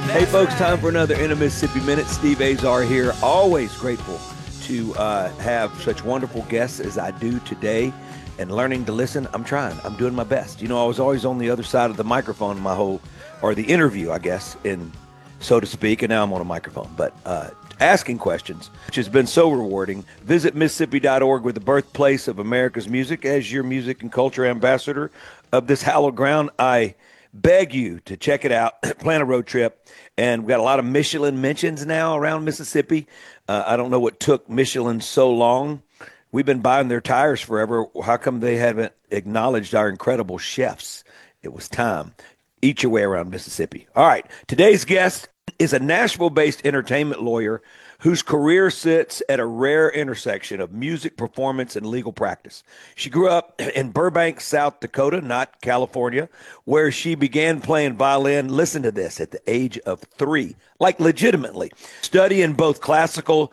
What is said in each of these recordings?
Hey, folks, time for another In a Mississippi Minute. Steve Azar here. Always grateful to have such wonderful guests as I do today and learning to listen. I'm trying. I'm doing my best. You know, I was always on the other side of the microphone or the interview, I guess, so to speak, and now I'm on a microphone. But asking questions, which has been so rewarding. Visit Mississippi.org with the birthplace of America's music. As your music and culture ambassador of this hallowed ground, I beg you to check it out, plan a road trip. And we've got a lot of Michelin mentions now around Mississippi. I don't know what took Michelin so long. We've been buying their tires forever. How come they haven't acknowledged our incredible chefs? It was time. Eat your way around Mississippi. All right. Today's guest is a Nashville-based entertainment lawyer whose career sits at a rare intersection of music, performance, and legal practice. She grew up in Burbank, South Dakota, not California, where she began playing violin, listen to this, at the age of 3, like legitimately, studying both classical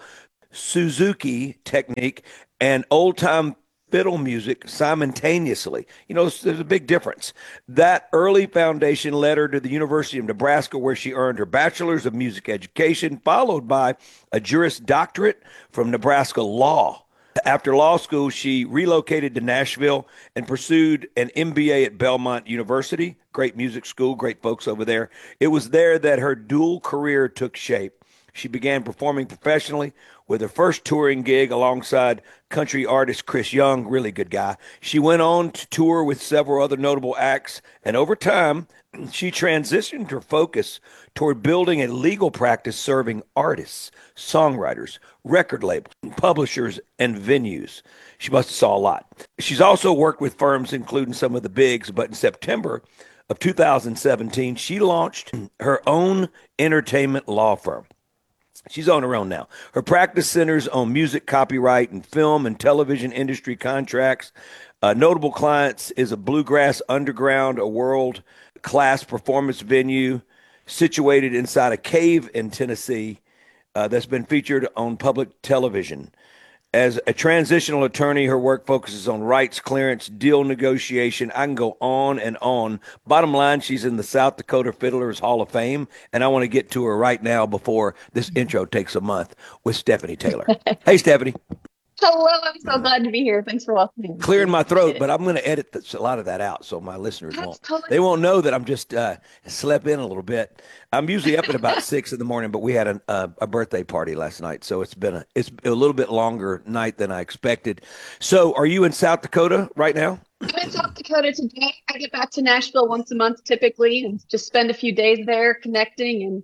Suzuki technique and old-time fiddle music simultaneously. You know, there's a big difference. That early foundation led her to the University of Nebraska, where she earned her bachelor's of music education, followed by a Juris Doctorate from Nebraska Law. After law school, she relocated to Nashville and pursued an MBA at Belmont University. Great music school, great folks over there. It was there that her dual career took shape. She began performing professionally with her first touring gig alongside country artist Chris Young, really good guy. She went on to tour with several other notable acts, and over time, she transitioned her focus toward building a legal practice serving artists, songwriters, record labels, publishers, and venues. She must have saw a lot. She's also worked with firms including some of the bigs, but in September of 2017, she launched her own entertainment law firm. She's on her own now. Her practice centers on music copyright and film and television industry contracts. Notable clients is a Bluegrass Underground, a world-class performance venue situated inside a cave in Tennessee that's been featured on public television. As a transitional attorney, her work focuses on rights clearance, deal negotiation. I can go on and on. Bottom line, she's in the South Dakota Fiddlers Hall of Fame, and I want to get to her right now before this intro takes a month with Stephanie Taylor. Hey, Stephanie. Hello, I'm so glad to be here. Thanks for welcoming me, Clearing Steve. my Appreciate throat, it. but I'm going to edit a lot of that out so my listeners That's won't. totally They won't know that I'm just slept in a little bit. I'm usually up at about 6 in the morning, but we had a birthday party last night, so it's a little bit longer night than I expected. So, are you in South Dakota right now? I'm in South Dakota today. I get back to Nashville once a month typically and just spend a few days there connecting and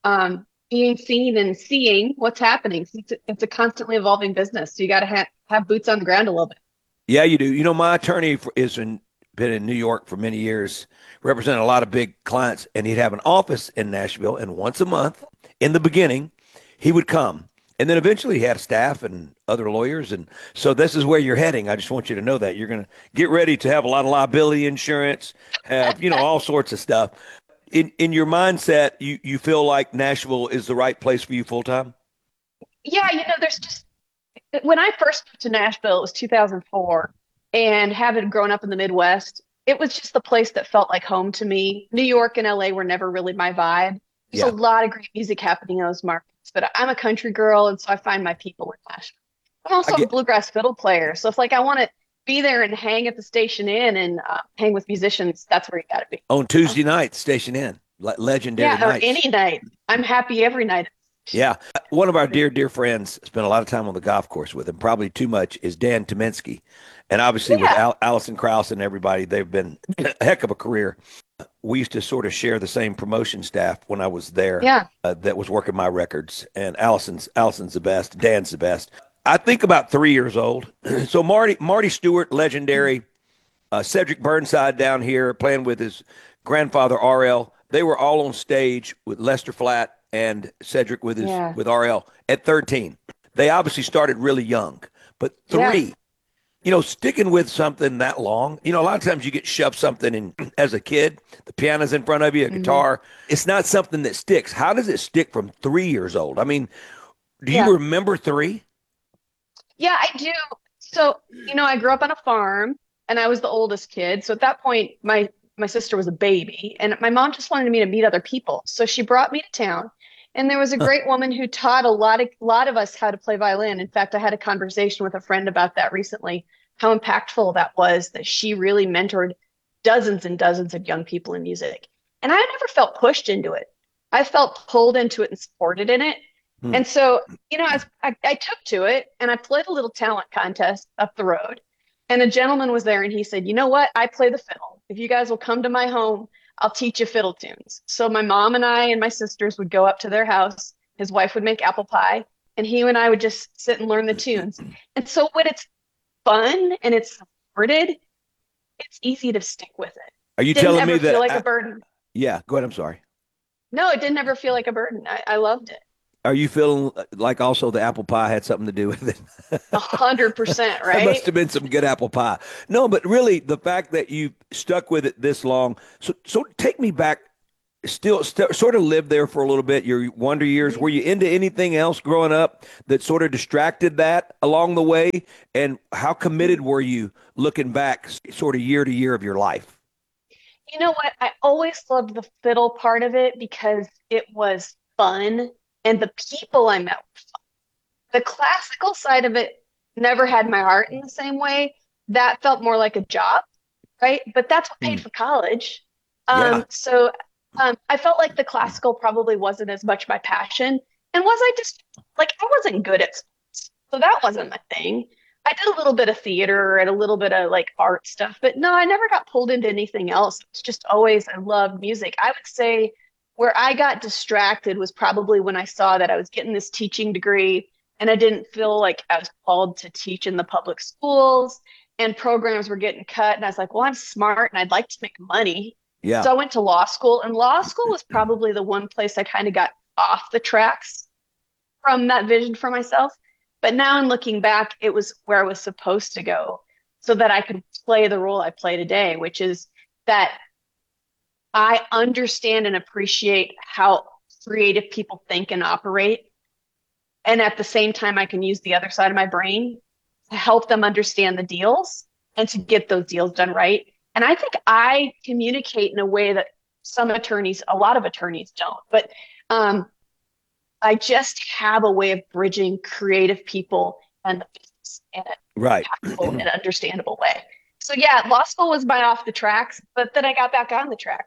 being seen and seeing what's happening. It's a constantly evolving business. So you got to have boots on the ground a little bit. Yeah, you do. You know, my attorney been in New York for many years, represented a lot of big clients, and he'd have an office in Nashville. And once a month, in the beginning, he would come, and then eventually he had staff and other lawyers. And so this is where you're heading. I just want you to know that you're going to get ready to have a lot of liability insurance, have all sorts of stuff. In your mindset, you feel like Nashville is the right place for you full time. Yeah, there's just when I first moved to Nashville, it was 2004, and having grown up in the Midwest, it was just the place that felt like home to me. New York and LA were never really my vibe. There's a Yeah, lot of great music happening in those markets, but I'm a country girl, and so I find my people in Nashville. I'm I also a get bluegrass fiddle player, so if like I want to be there and hang at the Station Inn and hang with musicians, that's where you got to be. on Tuesday night, Station Inn, legendary Yeah, or nights. any night. I'm happy every night. Yeah. One of our dear friends spent a lot of time on the golf course with him, probably too much, is Dan Tominski. And obviously with Yeah, Allison Krauss and everybody, they've been a heck of a career. We used to sort of share the same promotion staff when I was there yeah. that was working my records. And Allison's the best. Dan's the best. I think about 3 years old. So Marty Stewart, legendary. Cedric Burnside down here playing with his grandfather RL. They were all on stage with Lester Flatt and Cedric Yeah. with RL at 13. They obviously started really young, but Yeah. three, sticking with something that long, a lot of times you get shoved something in as a kid, the piano's in front of you, a Hmm. guitar. It's not something that sticks. How does it stick from 3 years old? I mean, do you Yeah. remember three? Yeah, I do. So, I grew up on a farm and I was the oldest kid. So at that point, my my sister was a baby, and my mom just wanted me to meet other people. So she brought me to town. And there was a great woman who taught a lot of us how to play violin. In fact, I had a conversation with a friend about that recently, how impactful that was, that she really mentored dozens and dozens of young people in music. And I never felt pushed into it. I felt pulled into it and supported in it. Hmm. And so, I took to it and I played a little talent contest up the road. And a gentleman was there and he said, "You know what? I play the fiddle. If you guys will come to my home, I'll teach you fiddle tunes." So my mom and I and my sisters would go up to their house. His wife would make apple pie and he and I would just sit and learn the tunes. And so when it's fun and it's supported, it's easy to stick with it. Are you Didn't telling me ever feel that? like a burden. Yeah, go ahead. I'm sorry. No, it didn't ever feel like a burden. I loved it. Are you feeling like also the apple pie had something to do with it? 100%, There must right? have been some good apple pie. No, but really the fact that you stuck with it this long. So take me back. Sort of lived there for a little bit. Your wonder years. Were you into anything else growing up that sort of distracted that along the way? And how committed were you looking back, sort of year to year of your life? You know what? I always loved the fiddle part of it because it was fun and the people I met were fun. The classical side of it never had my heart in the same way. That felt more like a job, right? But that's what paid Hmm. for college. Yeah, I felt like the classical probably wasn't as much my passion. And was I just like, I wasn't good at sports. So that wasn't my thing. I did a little bit of theater and a little bit of like art stuff, but no, I never got pulled into anything else. It's just always, I loved music. I would say where I got distracted was probably when I saw that I was getting this teaching degree and I didn't feel like I was called to teach in the public schools and programs were getting cut. And I was like, well, I'm smart and I'd like to make money. yeah. So I went to law school, and law school was probably the one place I kind of got off the tracks from that vision for myself. But now in looking back, it was where I was supposed to go so that I could play the role I play today, which is that I understand and appreciate how creative people think and operate. And at the same time, I can use the other side of my brain to help them understand the deals and to get those deals done right. And I think I communicate in a way that some attorneys, a lot of attorneys don't. But um, I just have a way of bridging creative people and the business in Right. a tactful and understandable way. So yeah, law school was my off the tracks, but then I got back on the track.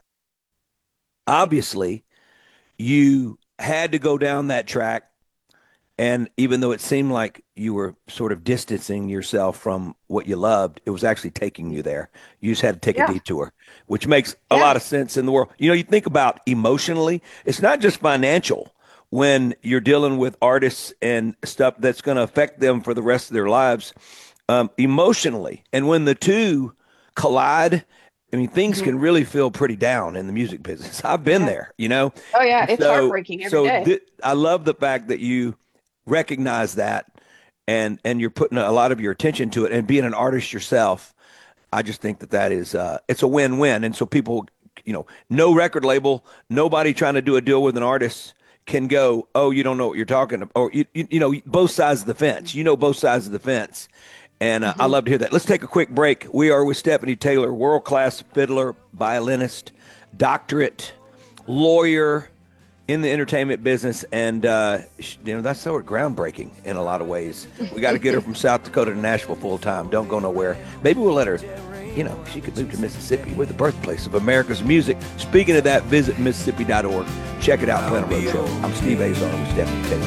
Obviously, you had to go down that track. And even though it seemed like you were sort of distancing yourself from what you loved, it was actually taking you there. You just had to take a Yeah, detour, which makes a yeah. lot of sense in the world. You know, you think about emotionally, it's not just financial when you're dealing with artists and stuff that's going to affect them for the rest of their lives, emotionally. And when the two collide, I mean, things Mhm. can really feel pretty down in the music business. I've been Yeah. there, you know? Oh yeah, it's So, heartbreaking every so day. I love the fact that you recognize that and you're putting a lot of your attention to it and being an artist yourself. I just think that that is it's a win-win. And so people, no record label, nobody trying to do a deal with an artist can go, "Oh, you don't know what you're talking about," or both sides of the fence. You know both sides of the fence. And I Mhm. love to hear that. Let's take a quick break. We are with Stephanie Taylor, world-class fiddler, violinist, doctorate, lawyer in the entertainment business, and that's sort of groundbreaking in a lot of ways. We got to get her from South Dakota to Nashville full time. Don't go nowhere. Maybe we'll let her. She could move to Mississippi. We're the birthplace of America's music. Speaking of that, visit Mississippi.org. Check it out. Plan a road trip. I'm Steve Azar with Stephanie Taylor.